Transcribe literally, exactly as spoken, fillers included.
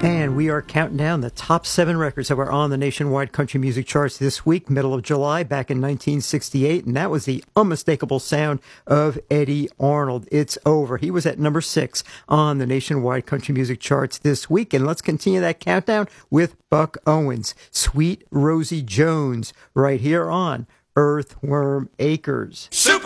And we are counting down the top seven records that were on the nationwide country music charts this week, middle of July, back in nineteen sixty-eight. And that was the unmistakable sound of Eddie Arnold. It's over. He was at number six on the nationwide country music charts this week. And let's continue that countdown with Buck Owens, Sweet Rosie Jones, right here on Earthworm Acres. Super